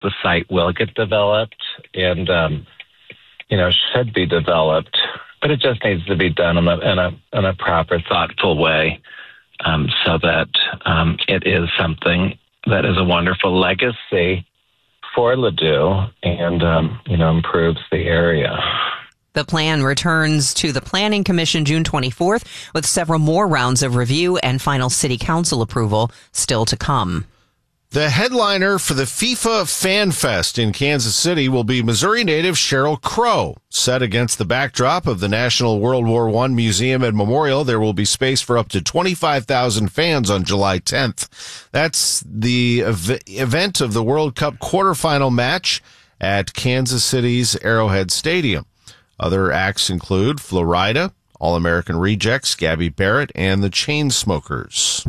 the site will get developed and, should be developed, but it just needs to be done in a proper, thoughtful way so that it is something that is a wonderful legacy for Ladue and, improves the area. The plan returns to the Planning Commission June 24th with several more rounds of review and final city council approval still to come. The headliner for the FIFA Fan Fest in Kansas City will be Missouri native Sheryl Crow. Set against the backdrop of the National World War I Museum and Memorial, there will be space for up to 25,000 fans on July 10th. That's the event of the World Cup quarterfinal match at Kansas City's Arrowhead Stadium. Other acts include Florida, All-American Rejects, Gabby Barrett, and the Chainsmokers.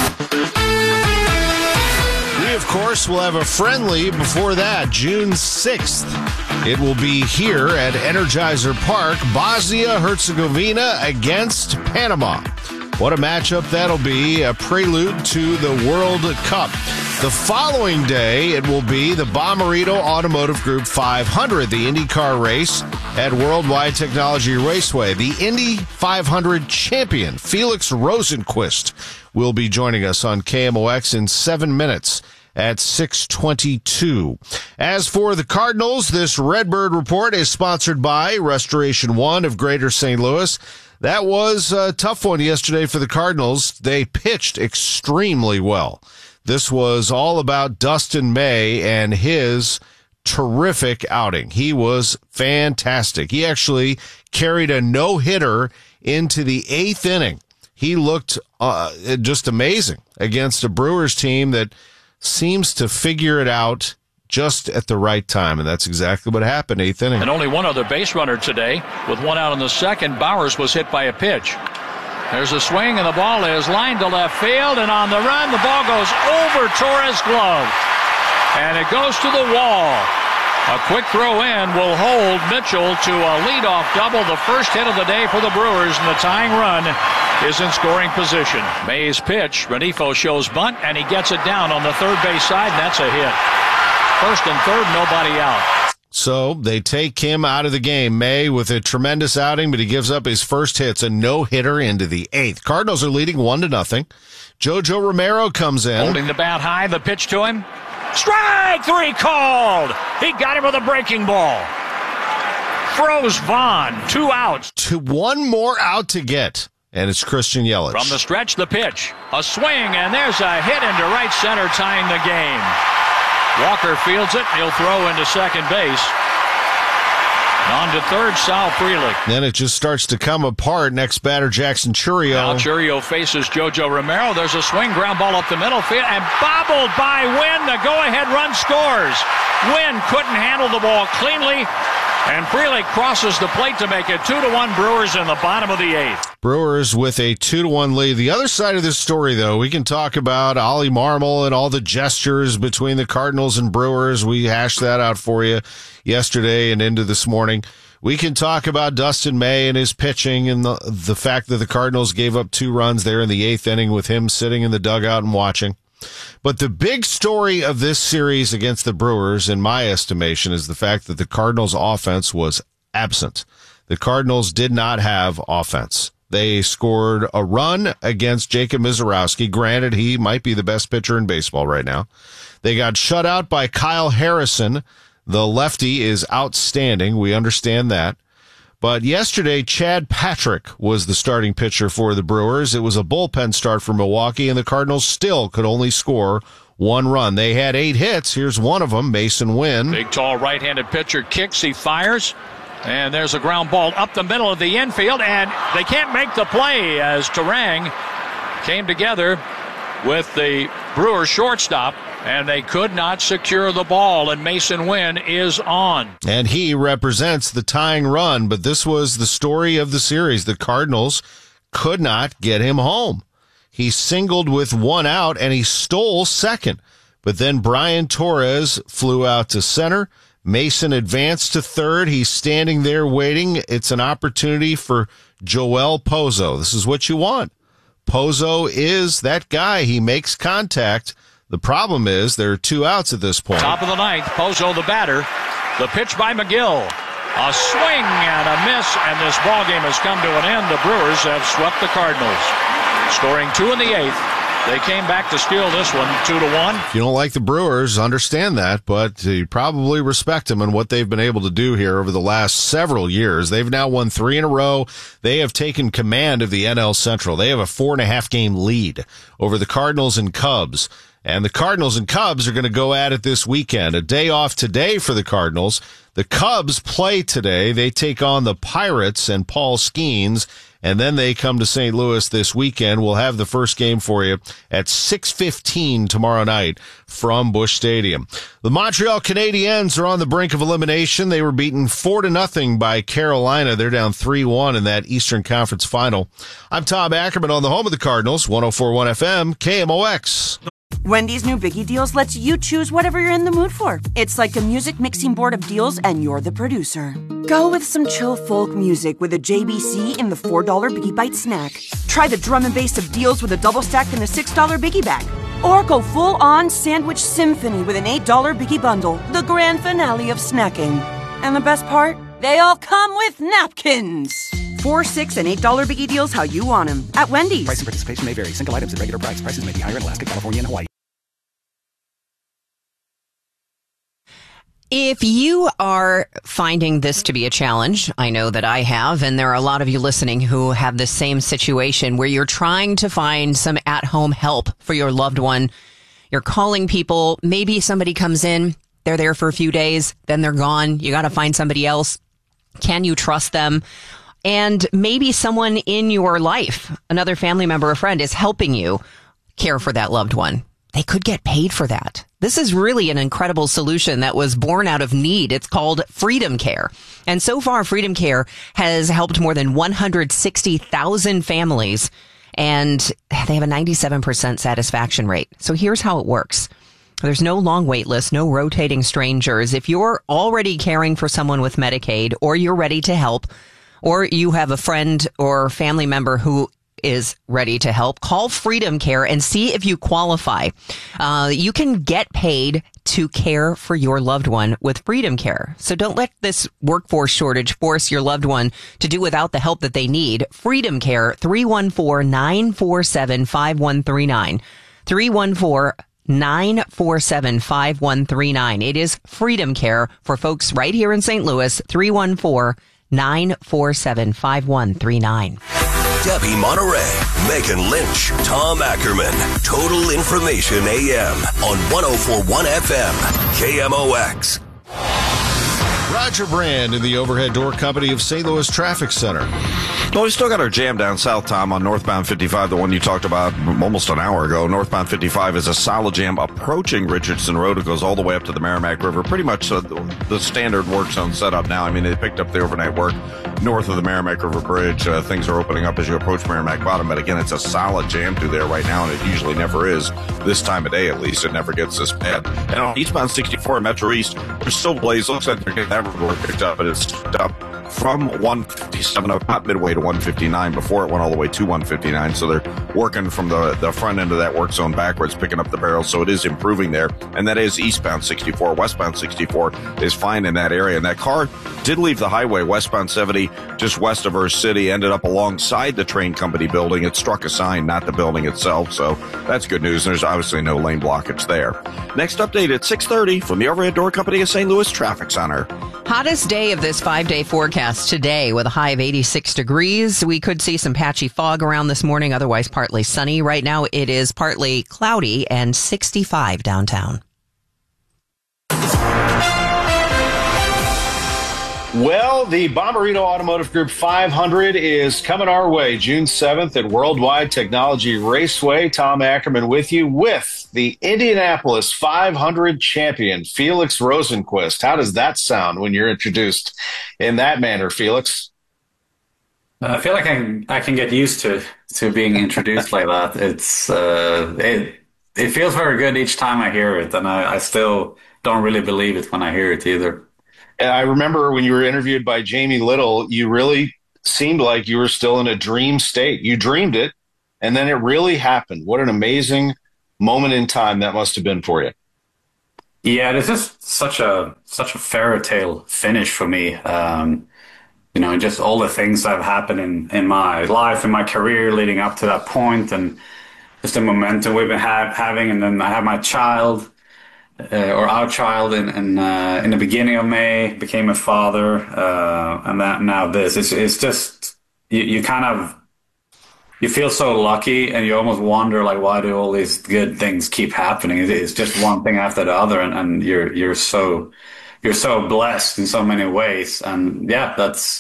We, of course, will have a friendly before that, June 6th. It will be here at Energizer Park, Bosnia-Herzegovina against Panama. What a matchup that'll be, a prelude to the World Cup. The following day, it will be the Bommarito Automotive Group 500, the IndyCar race at Worldwide Technology Raceway. The Indy 500 champion, Felix Rosenqvist, will be joining us on KMOX in 7 minutes at 6:22. As for the Cardinals, this Redbird Report is sponsored by Restoration One of Greater St. Louis. That was a tough one yesterday for the Cardinals. They pitched extremely well. This was all about Dustin May and his terrific outing. He was fantastic. He actually carried a no-hitter into the 8th inning. He looked just amazing against a Brewers team that seems to figure it out just at the right time, and that's exactly what happened, 8th inning. And only one other base runner today. With one out in the second, Bowers was hit by a pitch. There's a swing, and the ball is lined to left field, and on the run, the ball goes over Torres' glove, and it goes to the wall. A quick throw in will hold Mitchell to a leadoff double, the first hit of the day for the Brewers, and the tying run is in scoring position. May's pitch, Renifo shows bunt, and he gets it down on the third base side, and that's a hit. First and third, nobody out. So they take him out of the game. May with a tremendous outing, but he gives up his first hits, a no-hitter into the 8th. Cardinals are leading 1-0. Jojo Romero comes in. Holding the bat high, the pitch to him. Strike 3 called. He got him with a breaking ball. Throws Vaughn, 2 outs. One more out to get, and it's Christian Yelich. From the stretch, the pitch. A swing, and there's a hit into right center, tying the game. Walker fields it. He'll throw into second base. On to third, Sal Frelick. Then it just starts to come apart. Next batter, Jackson Chourio. Now Chourio faces Jojo Romero. There's a swing, ground ball up the middle field, and bobbled by Wynn. The go-ahead run scores. Wynn couldn't handle the ball cleanly, and Frelick crosses the plate to make it 2-1 Brewers in the bottom of the 8th. Brewers with a 2-1 lead. The other side of this story, though, we can talk about Ollie Marmol and all the gestures between the Cardinals and Brewers. We hashed that out for you yesterday and into this morning. We can talk about Dustin May and his pitching and the fact that the Cardinals gave up 2 runs there in the 8th inning with him sitting in the dugout and watching. But the big story of this series against the Brewers, in my estimation, is the fact that the Cardinals' offense was absent. The Cardinals did not have offense. They scored a run against Jacob Misiorowski. Granted, he might be the best pitcher in baseball right now. They got shut out by Kyle Harrison. The lefty is outstanding. We understand that. But yesterday, Chad Patrick was the starting pitcher for the Brewers. It was a bullpen start for Milwaukee, and the Cardinals still could only score 1 run. They had 8 hits. Here's one of them, Mason Wynn. Big, tall, right-handed pitcher kicks. He fires. And there's a ground ball up the middle of the infield, and they can't make the play as Terang came together with the Brewers shortstop, and they could not secure the ball, and Mason Wynn is on. And he represents the tying run, but this was the story of the series. The Cardinals could not get him home. He singled with 1 out, and he stole second. But then Brian Torres flew out to center. Mason advanced to third. He's standing there waiting. It's an opportunity for Joel Pozo. This is what you want. Pozo is that guy. He makes contact. The problem is there are 2 outs at this point. Top of the ninth, Pozo the batter. The pitch by McGill. A swing and a miss, and this ball game has come to an end. The Brewers have swept the Cardinals, scoring 2 in the 8th. They came back to steal this one 2-1. If you don't like the Brewers, understand that, but you probably respect them and what they've been able to do here over the last several years. They've now won 3 in a row. They have taken command of the NL Central. They have a 4.5 game lead over the Cardinals and Cubs. And the Cardinals and Cubs are going to go at it this weekend. A day off today for the Cardinals. The Cubs play today. They take on the Pirates and Paul Skeens, and then they come to St. Louis this weekend. We'll have the first game for you at 6:15 tomorrow night from Busch Stadium. The Montreal Canadiens are on the brink of elimination. They were beaten 4-0 by Carolina. They're down 3-1 in that Eastern Conference final. I'm Tom Ackerman on the home of the Cardinals, 104.1 FM, KMOX. Wendy's new Biggie Deals lets you choose whatever you're in the mood for. It's like a music mixing board of deals, and you're the producer. Go with some chill folk music with a JBC in the $4 Biggie Bite snack. Try the drum and bass of deals with a double stack in the $6 Biggie Bag. Or go full-on sandwich symphony with an $8 Biggie Bundle, the grand finale of snacking. And the best part? They all come with napkins. $4, $6, and $8 Biggie Deals how you want them at Wendy's. Price and participation may vary. Single items at regular price. Prices may be higher in Alaska, California, and Hawaii. If you are finding this to be a challenge, I know that I have, and there are a lot of you listening who have the same situation where you're trying to find some at-home help for your loved one. You're calling people. Maybe somebody comes in. They're there for a few days. Then they're gone. You got to find somebody else. Can you trust them? And maybe someone in your life, another family member or friend, is helping you care for that loved one. They could get paid for that. This is really an incredible solution that was born out of need. It's called Freedom Care. And so far, Freedom Care has helped more than 160,000 families, and they have a 97% satisfaction rate. So here's how it works. There's no long wait list, no rotating strangers. If you're already caring for someone with Medicaid, or you're ready to help, or you have a friend or family member who is ready to help, call Freedom Care and see if you qualify. You can get paid to care for your loved one with Freedom Care. So don't let this workforce shortage force your loved one to do without the help that they need. Freedom Care, 314-947-5139. 314-947-5139. It is Freedom Care for folks right here in St. Louis, 314-947-5139. Debbie Monterey, Megan Lynch, Tom Ackerman. Total Information AM on 104.1 FM, KMOX. Roger Brand in the Overhead Door Company of St. Louis Traffic Center. Well, we still got our jam down south, Tom, on northbound 55, the one you talked about almost an hour ago. Northbound 55 is a solid jam approaching Richardson Road. It goes all the way up to the Merrimack River. Pretty much the standard work zone setup now. I mean, they picked up the overnight work north of the Merrimack River Bridge. Things are opening up as you approach Merrimack Bottom. But again, it's a solid jam through there right now, and it usually never is. This time of day, at least, it never gets this bad. And on eastbound 64 Metro East, there's still blaze. Looks like they're getting that work picked up, but it's up from 157 up not midway to 159 before it went all the way to 159. So they're working from the front end of that work zone backwards, picking up the barrels. So it is improving there. And that is eastbound 64. Westbound 64 is fine in that area. And that car did leave the highway, westbound 70, just west of Earth City, ended up alongside the train company building. It struck a sign, not the building itself. So that's good news. There's obviously no lane blockage there. Next update at 6:30 from the Overhead Door Company of St. Louis Traffic Center. Hottest day of this 5-day forecast today with a high of 86 degrees. We could see some patchy fog around this morning, otherwise partly sunny. Right now it is partly cloudy and 65 downtown. Well, the Bommarito Automotive Group 500 is coming our way June 7th at Worldwide Technology Raceway. Tom Ackerman with you with the Indianapolis 500 champion, Felix Rosenquist. How does that sound when you're introduced in that manner, Felix? I feel like I can get used to being introduced like that. It's it feels very good each time I hear it, and I still don't really believe it when I hear it either. And I remember when you were interviewed by Jamie Little, you really seemed like you were still in a dream state. You dreamed it, and then it really happened. What an amazing moment in time that must have been for you. Yeah, this is such a fairy tale finish for me. You know, just all the things that have happened in my life, in my career leading up to that point, and just the momentum we've been having. And then I have my child, or our child, in the beginning of May, became a father, and that now this. It's just you kind of. You feel so lucky, and you almost wonder, like, why do all these good things keep happening? It's just one thing after the other, and you're so blessed in so many ways. And yeah,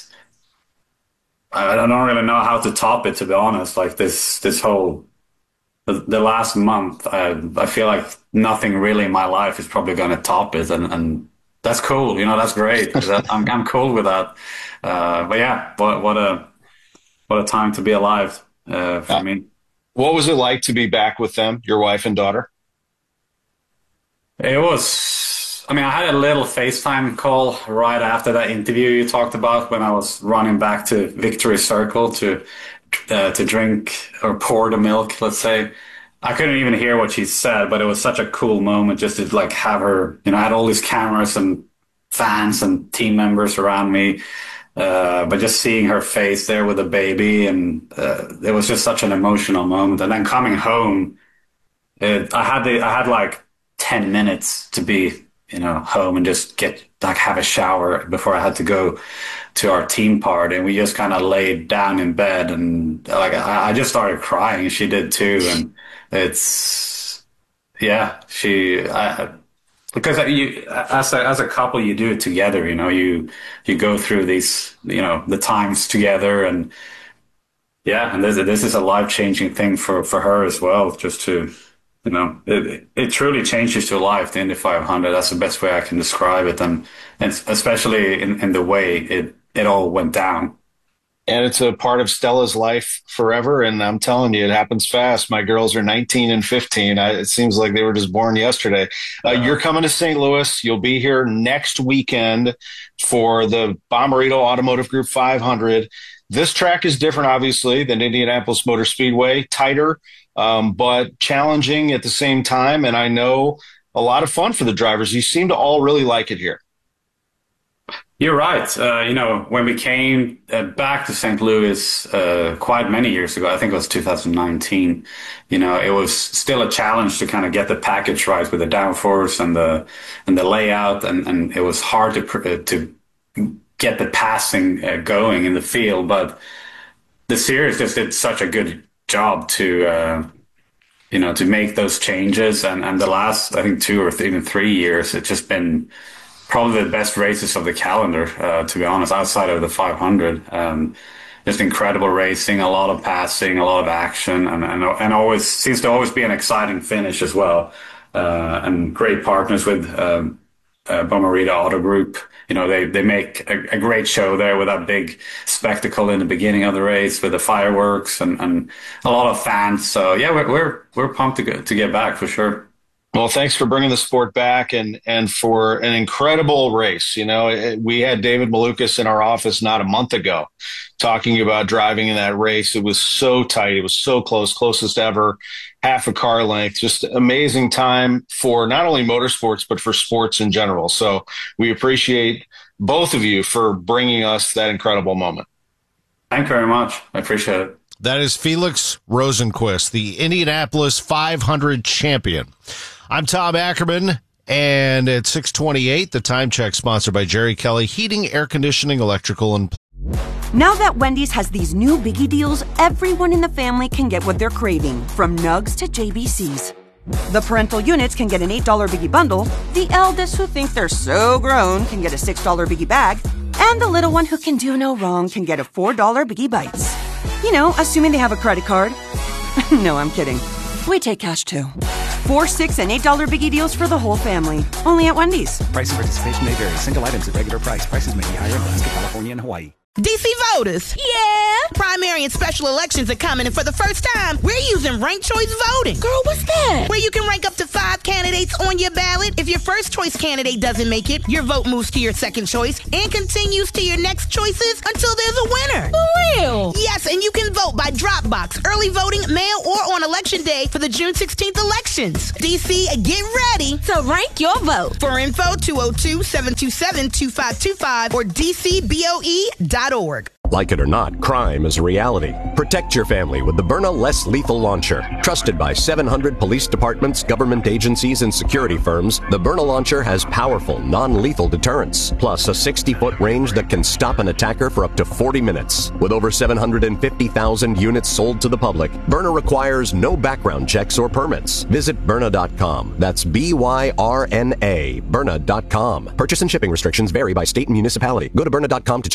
I don't really know how to top it, to be honest. Like this whole the last month, I feel like nothing really in my life is probably going to top it, and that's cool. You know, that's great. I'm cool with that. But yeah, what a time to be alive. For me. What was it like to be back with them, your wife and daughter? It was, I had a little FaceTime call right after that interview you talked about when I was running back to Victory Circle to drink or pour the milk, let's say. I couldn't even hear what she said, but it was such a cool moment just to like have her, I had all these cameras and fans and team members around me. But just seeing her face there with the baby, and it was just such an emotional moment. And then coming home, I had like 10 minutes to be, home and just have a shower before I had to go to our team party. And we just kind of laid down in bed, and like I just started crying. She did too, and because as a couple, you do it together, you go through these, the times together, and this is a life-changing thing for her as well, just to, it truly changes your life, the Indy 500. That's the best way I can describe it. And especially in the way it all went down. And it's a part of Stella's life forever. And I'm telling you, it happens fast. My girls are 19 and 15. It seems like they were just born yesterday. You're coming to St. Louis. You'll be here next weekend for the Bommarito Automotive Group 500. This track is different, obviously, than Indianapolis Motor Speedway. Tighter, but challenging at the same time. And I know a lot of fun for the drivers. You seem to all really like it here. You're right. When we came back to St. Louis quite many years ago, I think it was 2019, it was still a challenge to kind of get the package right with the downforce and the layout, and it was hard to get the passing going in the field. But the series just did such a good job to make those changes, and the last, I think, 2 or even 3 years, it's just been probably the best races of the calendar, to be honest, outside of the 500. Just incredible racing, a lot of passing, a lot of action, and always seems to always be an exciting finish as well. And great partners with Bommarito Auto Group. They make a great show there with that big spectacle in the beginning of the race with the fireworks and a lot of fans. So yeah, we're pumped to get back for sure. Well, thanks for bringing the sport back and for an incredible race. We had David Malukas in our office not a month ago talking about driving in that race. It was so tight. It was so close, closest ever, half a car length. Just amazing time for not only motorsports, but for sports in general. So we appreciate both of you for bringing us that incredible moment. Thank you very much. I appreciate it. That is Felix Rosenqvist, the Indianapolis 500 champion. I'm Tom Ackerman, and at 6:28, the time check sponsored by Jerry Kelly Heating, Air Conditioning, Electrical, and... Now that Wendy's has these new biggie deals, everyone in the family can get what they're craving, from Nugs to JBCs. The parental units can get an $8 biggie bundle, the eldest who think they're so grown can get a $6 biggie bag, and the little one who can do no wrong can get a $4 biggie bites. Assuming they have a credit card. No, I'm kidding. We take cash too. 4, 6, and $8 biggie deals for the whole family. Only at Wendy's. Price and participation may vary. Single items at regular price. Prices may be higher in Alaska, California, and Hawaii. DC voters, yeah, Primary and special elections are coming, and for the first time, we're using ranked choice voting. Girl, what's that? Where you can rank up to 5 candidates on your ballot. If your first choice candidate doesn't make it, your vote moves to your second choice and continues to your next choices until there's a winner. For real? Yes, and you can vote by drop box, early voting, mail, or on election day for the June 16th elections. DC, get ready to rank your vote. For info, 202-727-2525 or dcboe.org. Like it or not, crime is a reality. Protect your family with the Byrna Less Lethal Launcher. Trusted by 700 police departments, government agencies, and security firms, the Byrna Launcher has powerful, non-lethal deterrence, plus a 60-foot range that can stop an attacker for up to 40 minutes. With over 750,000 units sold to the public, Byrna requires no background checks or permits. Visit Byrna.com. That's B-Y-R-N-A, Byrna.com. Purchase and shipping restrictions vary by state and municipality. Go to Byrna.com to check